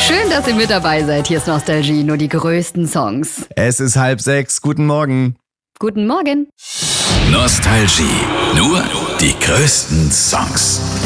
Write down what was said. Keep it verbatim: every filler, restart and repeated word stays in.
Schön, dass ihr mit dabei seid. Hier ist Nostalgie, nur die größten Songs. Es ist halb sechs. Guten Morgen. Guten Morgen. Nostalgie, nur die größten Songs.